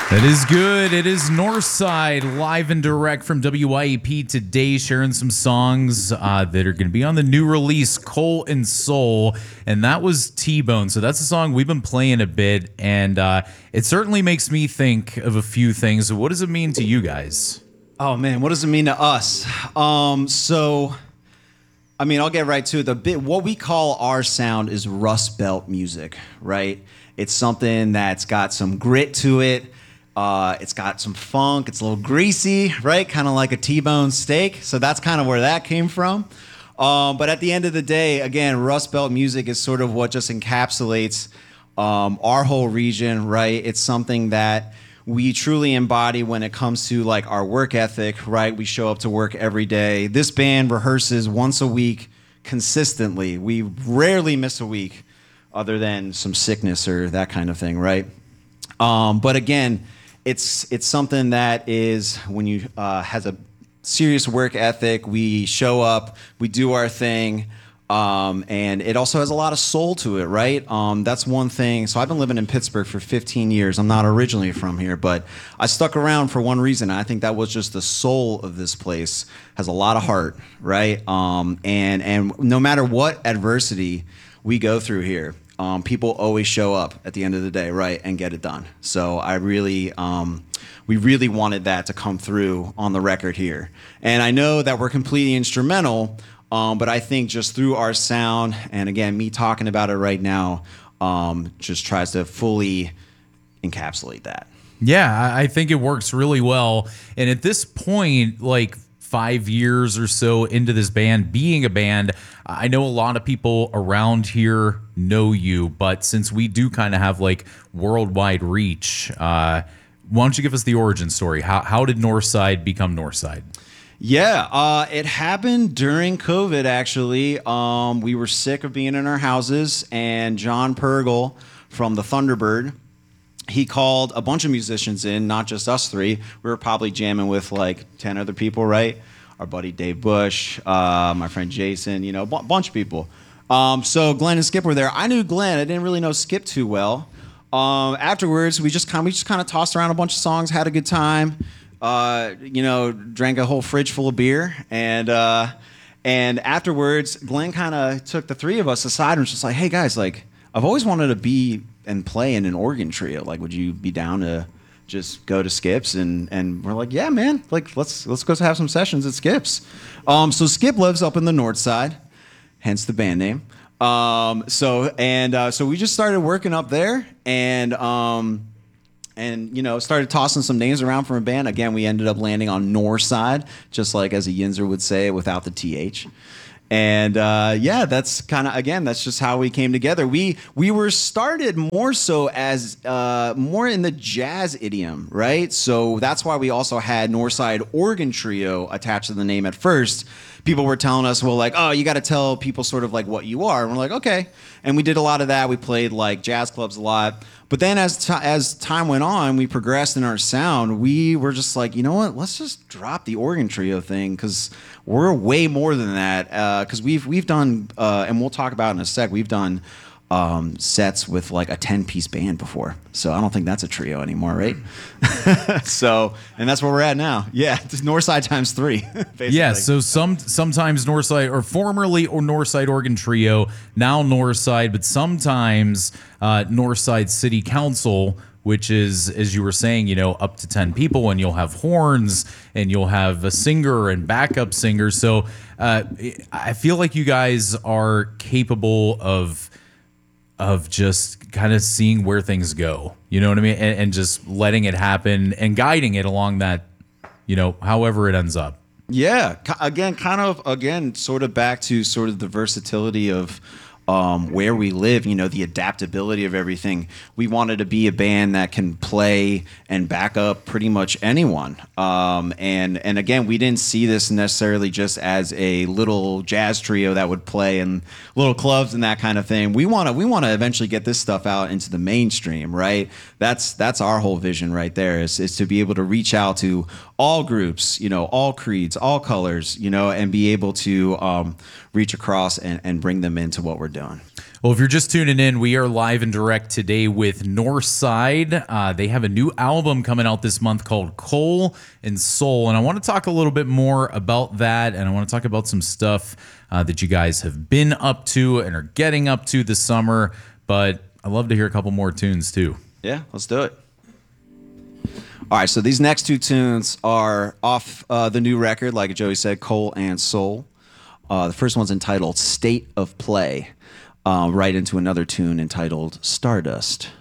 That is good. It is Northside live and direct from WYEP today, sharing some songs that are going to be on the new release, Coal and Soul, and that was T-Bone. So that's a song we've been playing a bit, and it certainly makes me think of a few things. What does it mean to you guys? Oh man, what does it mean to us? I'll get right to it. What we call our sound is Rust Belt music, right? It's something that's got some grit to it. It's got some funk. It's a little greasy, right? Kind of like a T-bone steak. So that's kind of where that came from. But at the end of the day, again, Rust Belt music is sort of what just encapsulates our whole region, right? It's something that we truly embody when it comes to like our work ethic, right? We show up to work every day. This band rehearses once a week consistently. We rarely miss a week other than some sickness or that kind of thing, right? But again, it's something that is when you has a serious work ethic. We show up, we do our thing, and it also has a lot of soul to it, right? That's one thing. So I've been living in Pittsburgh for 15 years. I'm not originally from here, but I stuck around for one reason. I think that was just the soul of this place. Has a lot of heart, right? And no matter what adversity we go through here, people always show up at the end of the day, right, and get it done. So we really wanted that to come through on the record here. And I know that we're completely instrumental, but I think just through our sound, and again, me talking about it right now, just tries to fully encapsulate that. Yeah, I think it works really well. And at this point, like 5 years or so into this band, being a band, I know a lot of people around here know you, but since we do kind of have like worldwide reach, why don't you give us the origin story? How did Northside become Northside? Yeah, it happened during COVID, actually. We were sick of being in our houses, and John Pergel from the Thunderbird, he called a bunch of musicians in, not just us three. We were probably jamming with like 10 other people, right? Our buddy Dave Bush, my friend Jason, a bunch of people. So Glenn and Skip were there. I knew Glenn. I didn't really know Skip too well. Afterwards, we just kind of tossed around a bunch of songs, had a good time. Drank a whole fridge full of beer, and afterwards, Glenn kind of took the three of us aside and was just like, "Hey guys, like I've always wanted to be and play in an organ trio. Like, would you be down to just go to Skip's?" And we're like, "Yeah, man. Like, let's go have some sessions at Skip's." So Skip lives up in the north side, hence the band name. So we just started working up there, and started tossing some names around from a band. Again, we ended up landing on Northside, just like as a Yinzer would say, without the TH. And that's that's just how we came together. We were started more so as more in the jazz idiom, right? So that's why we also had Northside Organ Trio attached to the name at first. People were telling us, well, like, oh, you got to tell people sort of like what you are. And we're like, okay. And we did a lot of that. We played like jazz clubs a lot. But then as time went on, we progressed in our sound. We were just like, you know what? Let's just drop the organ trio thing because we're way more than that. Because we've done, and we'll talk about it in a sec, we've done sets with like a 10-piece band before. So I don't think that's a trio anymore, right? And that's where we're at now. Yeah, it's Northside times 3, basically. Yeah, so sometimes Northside, or formerly or Northside Organ Trio, now Northside, but sometimes Northside City Council, which is, as you were saying, up to 10 people, and you'll have horns, and you'll have a singer and backup singers. So I feel like you guys are capable of just kind of seeing where things go, you know what I mean? And just letting it happen and guiding it along that, however it ends up. Yeah. Again, sort of back to sort of the versatility of where we live, the adaptability of everything. We wanted to be a band that can play and back up pretty much anyone. And again, we didn't see this necessarily just as a little jazz trio that would play in little clubs and that kind of thing. We want to eventually get this stuff out into the mainstream, right? That's our whole vision right there is to be able to reach out to all groups, all creeds, all colors, and be able to reach across and bring them into what we're doing. Well, if you're just tuning in, we are live and direct today with Northside. They have a new album coming out this month called Coal and Soul. And I want to talk a little bit more about that. And I want to talk about some stuff that you guys have been up to and are getting up to this summer. But I'd love to hear a couple more tunes too. Yeah, let's do it. All right, so these next two tunes are off the new record, like Joey said, Coal and Soul. The first one's entitled State of Play. Right into another tune entitled Stardust.